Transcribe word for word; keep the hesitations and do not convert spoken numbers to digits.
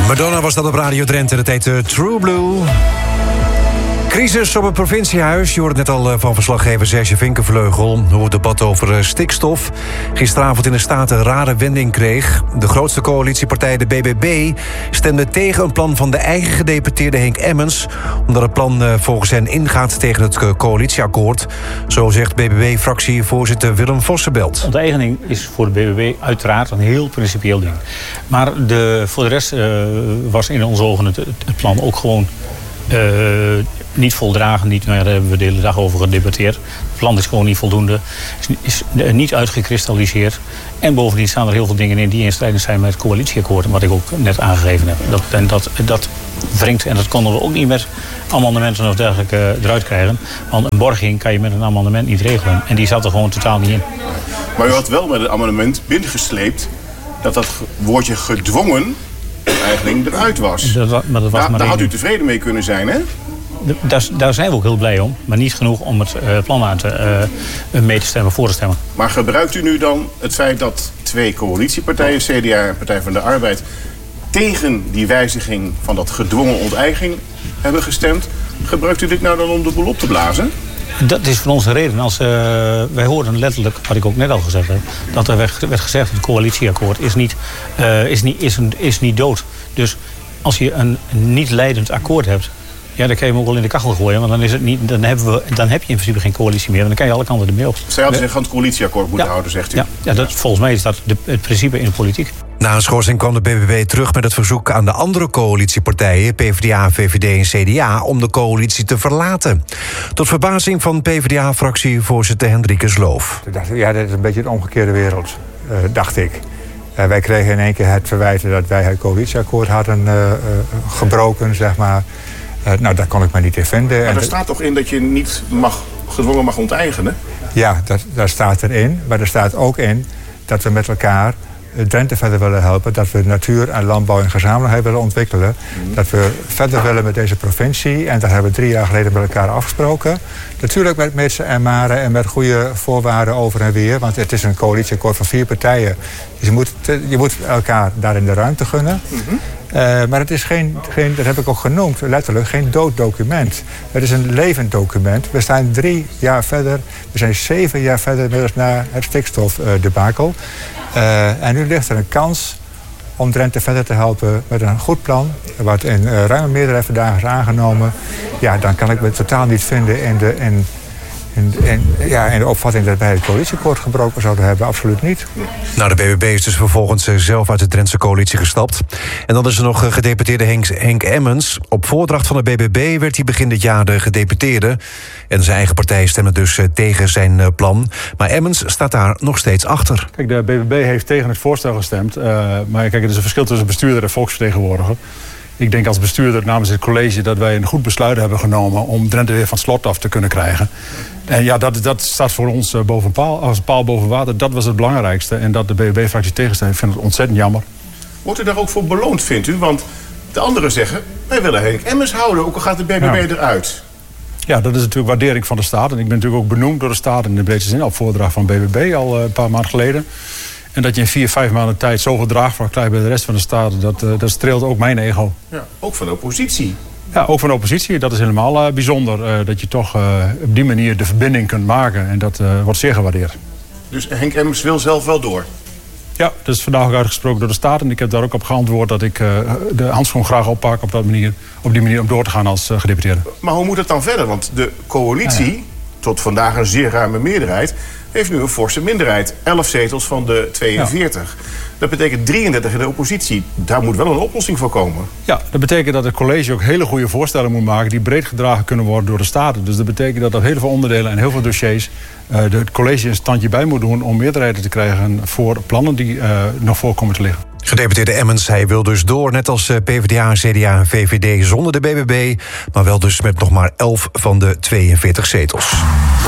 Madonna was dat op Radio Drenthe. Dat heet uh, True Blue. Crisis op het provinciehuis. Je hoorde het net al van verslaggever Serge Vinkenvleugel. Hoe het debat over stikstof gisteravond in de Staten een rare wending kreeg. De grootste coalitiepartij, de B B B, stemde tegen een plan van de eigen gedeputeerde Henk Emmens, omdat het plan volgens hen ingaat tegen het coalitieakkoord. Zo zegt B B B-fractievoorzitter Willem Vossenbelt. Onteigening is voor de B B B uiteraard een heel principieel ding. Maar de, voor de rest uh, was in onze ogen het, het plan ook gewoon Uh, niet voldragen, niet, nou ja, daar hebben we de hele dag over gedebatteerd. Het plan is gewoon niet voldoende, is, is niet uitgekristalliseerd. En bovendien staan er heel veel dingen in die in strijd zijn met het coalitieakkoord, wat ik ook net aangegeven heb. Dat, en dat, dat wringt, en dat konden we ook niet met amendementen of dergelijke eruit krijgen. Want een borging kan je met een amendement niet regelen. En die zat er gewoon totaal niet in. Maar u had wel met het amendement binnengesleept dat dat woordje gedwongen eigenlijk eruit was. Dat, maar dat was da, maar daar had u tevreden mee kunnen zijn, hè? Daar, daar zijn we ook heel blij om. Maar niet genoeg om het uh, plan aan te, uh, mee te stemmen, voor te stemmen. Maar gebruikt u nu dan het feit dat twee coalitiepartijen, C D A en Partij van de Arbeid, tegen die wijziging van dat gedwongen onteiging hebben gestemd? Gebruikt u dit nou dan om de boel op te blazen? Dat is voor ons een reden. Als, uh, wij hoorden letterlijk, wat ik ook net al gezegd heb, dat er werd, werd gezegd dat het coalitieakkoord is niet, uh, is, niet, is, een, is niet dood. Dus als je een niet leidend akkoord hebt, ja, dan kan je hem ook wel in de kachel gooien. Want dan, is het niet, dan, hebben we, dan heb je in principe geen coalitie meer. En dan kan je alle kanten ermee op. Zij hadden zich aan het coalitieakkoord moeten ja, houden, zegt u? Ja, ja dat, volgens mij is dat de, het principe in de politiek. Na een schorsing kwam de B B B terug met het verzoek aan de andere coalitiepartijen, PvdA, V V D en C D A, om de coalitie te verlaten. Tot verbazing van PvdA-fractievoorzitter Hendrikus Loof. Ja, dat is een beetje een omgekeerde wereld, uh, dacht ik. Uh, wij kregen in één keer het verwijten dat wij het coalitieakkoord hadden uh, uh, gebroken, zeg maar. Uh, nou, daar kon ik me niet in vinden. Maar er staat toch in dat je niet mag, gedwongen mag onteigenen? Ja, dat, dat staat erin. Maar er staat ook in dat we met elkaar Drenthe verder willen helpen. Dat we natuur en landbouw en gezamenlijkheid willen ontwikkelen. Mm. Dat we verder willen met deze provincie. En dat hebben we drie jaar geleden met elkaar afgesproken. Natuurlijk met mitsen en maren en met goede voorwaarden over en weer. Want het is een coalitieakkoord van vier partijen. Dus je moet, je moet elkaar daarin de ruimte gunnen. Mm-hmm. Uh, maar het is geen, geen, dat heb ik ook genoemd, letterlijk, geen dood document. Het is een levend document. We staan drie jaar verder, we zijn zeven jaar verder inmiddels na het stikstofdebakel. Uh, en nu ligt er een kans om Drenthe verder te helpen met een goed plan, wat in uh, ruime meerderheid vandaag is aangenomen. Ja, dan kan ik me totaal niet vinden in de, in, in, in, ja, in de opvatting dat wij het coalitieakkoord gebroken zouden hebben. Absoluut niet. Nou, de B B B is dus vervolgens zelf uit de Drentse coalitie gestapt. En dan is er nog gedeputeerde Henk, Henk Emmens. Op voordracht van de B B B werd hij begin dit jaar de gedeputeerde. En zijn eigen partij stemde dus tegen zijn plan. Maar Emmens staat daar nog steeds achter. Kijk, de B B B heeft tegen het voorstel gestemd. Uh, maar kijk, er is een verschil tussen bestuurder en volksvertegenwoordiger. Ik denk als bestuurder namens het college dat wij een goed besluit hebben genomen om Drenthe weer van het slot af te kunnen krijgen. En ja, dat, dat staat voor ons boven paal, als paal boven water. Dat was het belangrijkste. En dat de B B B-fractie tegenstemt, ik vind het ontzettend jammer. Wordt u daar ook voor beloond, vindt u? Want de anderen zeggen, wij willen Henk Emmens houden, ook al gaat de B B B ja. eruit. Ja, dat is natuurlijk waardering van de staat. En ik ben natuurlijk ook benoemd door de staat in de breedste zin op voordracht van B B B al een paar maanden geleden. En dat je in vier, vijf maanden tijd zoveel draagvlak krijgt bij de rest van de staat, dat, dat streelt ook mijn ego. Ja, ook van de oppositie. Ja, ook van de oppositie. Dat is helemaal uh, bijzonder. Uh, dat je toch uh, op die manier de verbinding kunt maken. En dat uh, wordt zeer gewaardeerd. Dus Henk Emmens wil zelf wel door? Ja, dat is vandaag ook uitgesproken door de staat. En ik heb daar ook op geantwoord dat ik uh, de handschoen graag oppak op, dat manier, op die manier om door te gaan als uh, gedeputeerde. Maar hoe moet het dan verder? Want de coalitie, ja, ja. tot vandaag een zeer ruime meerderheid, heeft nu een forse minderheid. elf zetels van de tweeënveertig. Ja. Dat betekent drieëndertig in de oppositie. Daar moet wel een oplossing voor komen. Ja, dat betekent dat het college ook hele goede voorstellen moet maken die breed gedragen kunnen worden door de staten. Dus dat betekent dat op heel veel onderdelen en heel veel dossiers uh, het college een standje bij moet doen om meerderheden te krijgen voor plannen die uh, nog voor komen te liggen. Gedeputeerde Emmens, hij wil dus door, net als PvdA, C D A en V V D zonder de B B B, maar wel dus met nog maar elf van de tweeënveertig zetels.